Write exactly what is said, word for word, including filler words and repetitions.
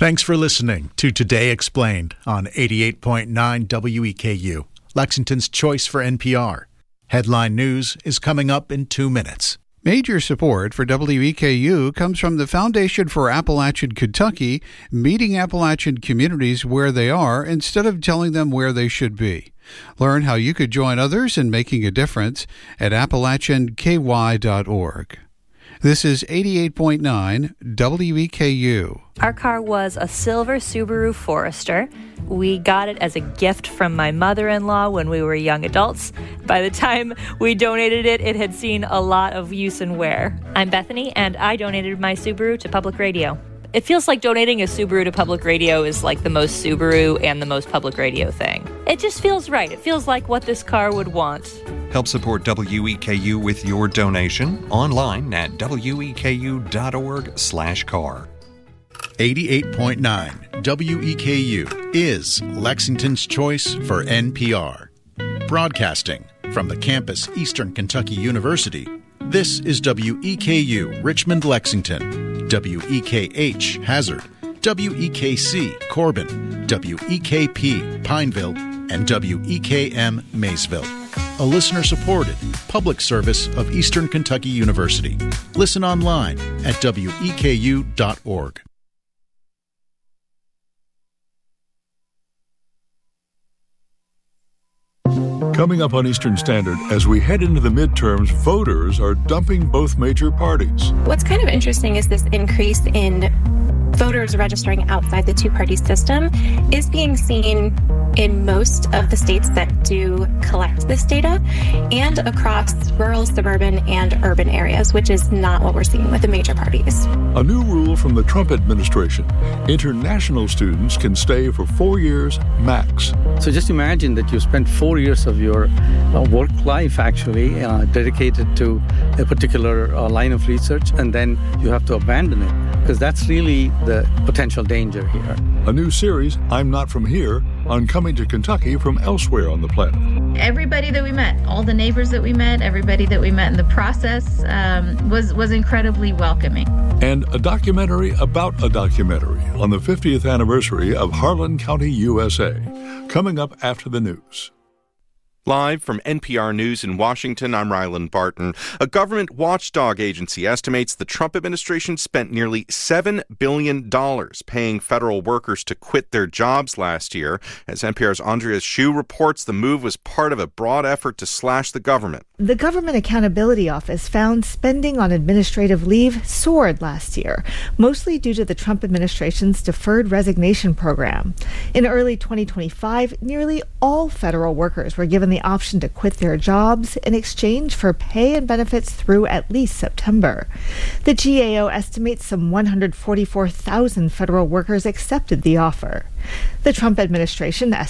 Thanks for listening to Today Explained on eighty-eight point nine W E K U, Lexington's choice for N P R. Headline news is coming up in two minutes. Major support for W E K U comes from the Foundation for Appalachian Kentucky, meeting Appalachian communities where they are instead of telling them where they should be. Learn how you could join others in making a difference at appalachian k y dot org. This is eighty-eight point nine W E K U. Our car was a silver Subaru Forester. We got it as a gift from my mother-in-law when we were young adults. By the time we donated it, it had seen a lot of use and wear. I'm Bethany, and I donated my Subaru to public radio. It feels like donating a Subaru to public radio is like the most Subaru and the most public radio thing. It just feels right. It feels like what this car would want. Help support W E K U with your donation online at W E K U dot org slash car. eighty-eight point nine W E K U is Lexington's choice for N P R. Broadcasting from the campus Eastern Kentucky University, this is W E K U Richmond, Lexington, W E K H Hazard, W E K C Corbin, W E K P Pineville, and W E K M Maysville. A listener-supported public service of Eastern Kentucky University. Listen online at W E K U dot org. Coming up on Eastern Standard, as we head into the midterms, voters are dumping both major parties. What's kind of interesting is this increase in voters registering outside the two-party system is being seen in most of the states that do collect this data and across rural, suburban, and urban areas, which is not what we're seeing with the major parties. A new rule from the Trump administration. International students can stay for four years max. So just imagine that you spent four years of your uh, work life actually uh, dedicated to a particular uh, line of research, and then you have to abandon it, because that's really the potential danger here. A new series, I'm Not From Here, on coming to Kentucky from elsewhere on the planet. Everybody that we met, all the neighbors that we met, everybody that we met in the process um, was, was incredibly welcoming. And a documentary about a documentary on the fiftieth anniversary of Harlan County, U S A, coming up after the news. Live from N P R News in Washington, I'm Ryland Barton. A government watchdog agency estimates the Trump administration spent nearly seven billion dollars paying federal workers to quit their jobs last year. As N P R's Andrea Hsu reports, the move was part of a broad effort to slash the government. The Government Accountability Office found spending on administrative leave soared last year, mostly due to the Trump administration's deferred resignation program. In early twenty twenty-five, nearly all federal workers were given the option to quit their jobs in exchange for pay and benefits through at least September. The G A O estimates some one hundred forty-four thousand federal workers accepted the offer. The Trump administration estimates